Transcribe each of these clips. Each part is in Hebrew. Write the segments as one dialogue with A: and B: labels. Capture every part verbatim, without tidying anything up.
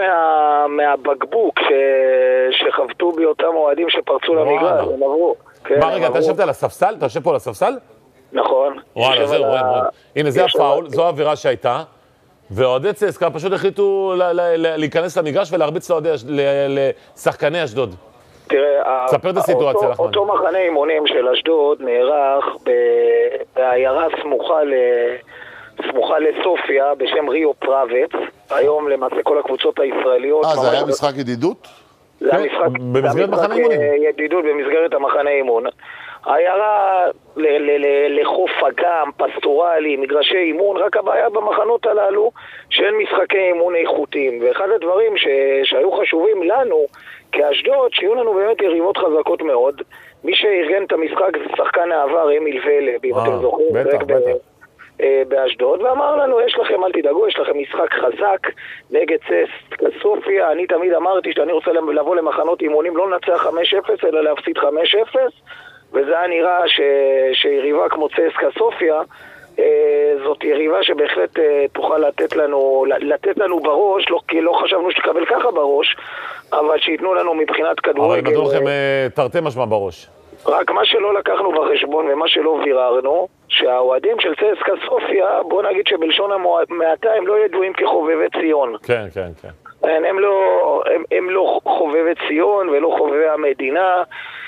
A: מה, מהבקבוק ש, שחבטו בי אותם אוהדים שפרצו למגרש, הם עברו.
B: מה רגע, אתה יושבת על הספסל? אתה יושב פה על הספסל?
A: נכון.
B: וואלה, זהו, רואים, רואים. הנה, זה הפאול, זו העבירה שהייתה, ואוהדי צסקה פשוט החליטו להיכנס למגרש ולהרביץ לשחקני אשדוד.
A: תראה,
B: ספר את הסיטואציה, נחמן.
A: אותו מחנה אימונים של אשדוד נערך בעיירה סמוכה ל... סמוכה לסופיה בשם ריו פרווץ. היום למעשה כל הקבוצות הישראליות...
C: אה, זה היה משחק ידידות?
A: זה היה משחק...
B: במסגרת מחנה אימונים.
A: ידידות במסגרת המחנה אימון. העיירה לחוף אגם, פסטורלי, מגרשי אימון, רק הבעיה במחנות הללו שאין משחקי אימון איכותיים. ואחד הדברים שהיו חשובים לנו כאשדוד, שיהיו לנו באמת יריבות חזקות מאוד. מי שארגן את המשחק זה שחקן העבר, אמיל ולב, אם אתם זוכרים.
B: בטח, בטח.
A: באשדוד, ואמר לנו, יש לכם, אל תדאגו, יש לכם משחק חזק נגד צסקה סופיה. אני תמיד אמרתי שאני רוצה לבוא למחנות אימונים, לא לנצח חמש אפס, אלא להפסיד חמש אפס, וזה היה נראה ש... שיריבה כמו צסקה סופיה, זאת יריבה שבהחלט תוכל לתת לנו, לתת לנו בראש, לא, כי לא חשבנו שתקבל ככה בראש, אבל שיתנו לנו מבחינת כדורגל.
B: אבל נתנו לכם תרתי משמע בראש.
A: רק מה שלא לקחנו בחשבון ומה שלא ביררנו, שהאוהדים של צסקה סופיה, בוא נגיד שבלשון המעטה הם לא ידועים כחובבי ציון.
B: כן, כן, כן.
A: הם, הם, לא, הם, הם לא חובבי ציון ולא חובבי המדינה,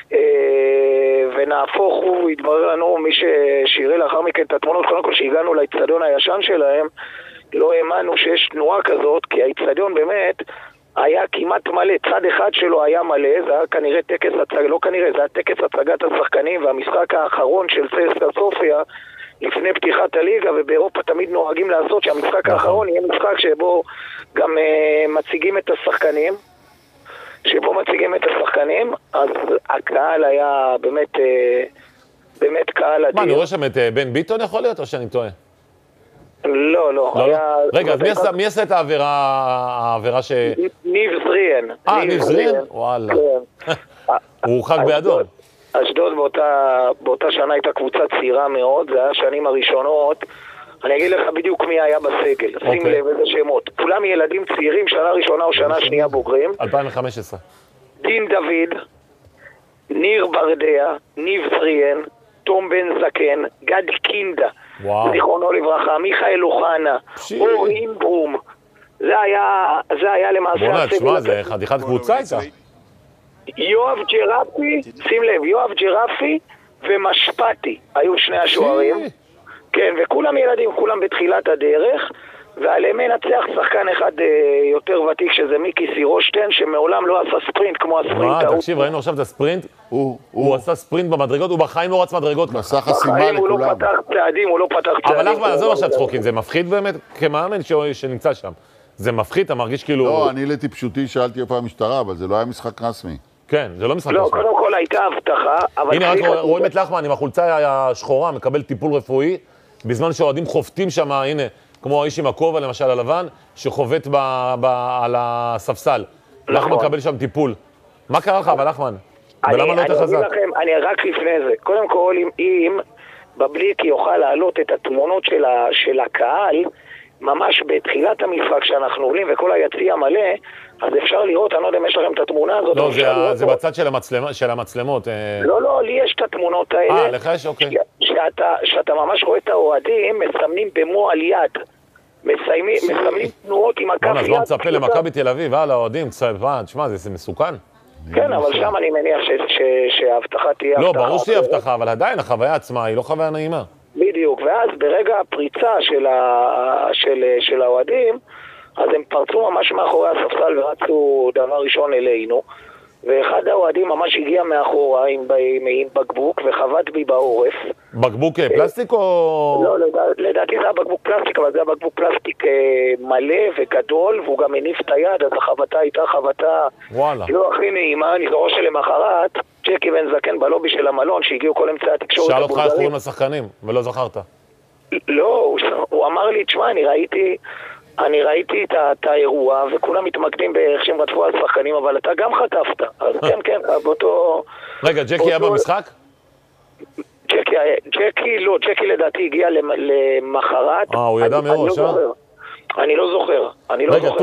A: ונהפוך הוא, התברר לנו, מי שיראה לאחר מכן את התמונות, קודם כל שהגענו לאצטדיון הישן שלהם, לא האמנו שיש תנועה כזאת, כי האצטדיון באמת היה כמעט מלא, צד אחד שלו היה מלא, זה היה כנראה טקס הצגת, לא כנראה, זה היה טקס הצגת השחקנים, והמשחק האחרון של צסקה סופיה, לפני פתיחת הליגה, ובאירופה תמיד נוהגים לעשות שהמשחק האחרון יהיה משחק שבו גם uh, מציגים את השחקנים, שבו מציגים את השחקנים, אז הקהל היה באמת, uh, באמת קהל אדיר.
B: מה, אני רואה שם את uh, בן ביטון יכול להיות, או שאני טועה?
A: לא, לא. היה...
B: רגע, אז מי עשה, מי עשה את העבירה, העבירה ש...
A: ניב זריאן.
B: אה, ניב זריאן? וואלה. הוא הורחק באדום.
A: אשדוד באותה, באותה שנה הייתה קבוצה צעירה מאוד, זה היה השנים הראשונות. אני אגיד לך בדיוק מי היה בסגל, שים לב איזה שמות. כולם ילדים צעירים, שנה ראשונה או שנה שנייה בוגרים.
B: אלפיים וחמש עשרה.
A: דין דוד, ניר ברדע, ניב זריאן, תום בן זקן, גדי קינדה, זיכרונו לברכה, מיכאל אוחנה, אור אינברום. זה היה, זה היה למעשה...
B: בוא נתשמע, זה חתיכת קבוצה הייתה.
A: יואב ג'רפי, שים לב, יואב ג'רפי ומשפטי היו שני השוערים. כן, וכולם ילדים, כולם בתחילת הדרך, ועליהם מנצח שחקן אחד יותר ותיק, שזה מיקי סירושטיין, שמעולם לא עשה ספרינט כמו הספרינט.
B: מה, תקשיב, ראינו עכשיו את הספרינט, הוא עשה ספרינט במדרגות, הוא בחיים לא רץ מדרגות.
C: מסע חסימה לכולם.
A: הוא לא פתח צעדים, הוא לא פתח צעדים.
B: אבל נחמן, עזוב עכשיו צחוקים, זה מפחיד באמת כמאמן שנמצא שם. זה מפחיד, אתה מרגיש כאילו...
C: לא, אני לטיפשותי שאלתי איפה המשטרה, אבל זה לא היה משחק רסמי.
B: כן, זה לא משחק רסמי.
A: לא, קודם כל הייתה הבטחה, אבל...
B: הנה, רק רואים את לחמן עם החולצה השחורה, מקבל טיפול רפואי, בזמן שהאוהדים חובטים שם, הנה, כמו האיש עם הכובע, למשל, הלבן, שחובט על הספסל. לחמן מקבל שם טיפול. מה קרה לך, אבל לחמן? ולמה לא יותר חזק?
A: אני אגיד לכם, אני רק לפני זה. קודם כל, אם בבליקי יוכל להעלות את התמונות של הקהל, ממש בתחילת המשחק שאנחנו עולים וכל היציע מלא, אז אפשר לראות, אני לא יודע אם יש לכם את התמונה הזאת.
B: לא, זה, זה בצד של, המצלמה, של המצלמות.
A: לא, לא, לי יש את התמונות האלה.
B: אה, לך יש, אוקיי.
A: שאתה, שאתה ממש רואה את האוהדים, מסמנים במועל יד. מסיימים, מסמנים תנועות עם הכף יד.
B: אז לא מצפה למכבי בתל אביב, אה, לאוהדים, תשמע, זה מסוכן.
A: כן, אבל שם אני מניח שההבטחה תהיה הבטחה.
B: לא, ברור שתהיה הבטחה, אבל עדיין החוויה עצמה היא לא חוויה נעימה.
A: בדיוק, ואז ברגע הפריצה של, ה... של, של האוהדים, אז הם פרצו ממש מאחורי הספסל ורצו דבר ראשון אלינו, ואחד האוהדים ממש הגיע מאחורה עם, עם, עם בקבוק וחבט בי בעורף.
B: בקבוק פלסטיק או...
A: לא, לדע, לדעתי זה היה בקבוק פלסטיק, אבל זה היה בקבוק פלסטיק מלא וגדול, והוא גם הניף את היד, אז החבטה הייתה חבטה לא הכי נעימה. אני זוכר שלמחרת, צ'קי בן זקן בלובי של המלון, שהגיעו כל אמצעי התקשורת
B: שאל אותך איך קוראים לשחקנים, ולא זכרת.
A: לא, הוא, הוא אמר לי, תשמע, אני ראיתי... אני ראיתי את האירוע, וכולם מתמקדים באיך שהם רדפו על שחקנים, אבל אתה גם חטפת. אז כן, כן, באותו...
B: רגע, ג'קי היה במשחק?
A: ג'קי, ג'קי, לא, ג'קי לדעתי הגיע למחרת.
B: אה, הוא ידע מראש, אה?
A: אני לא זוכר. אני לא זוכר.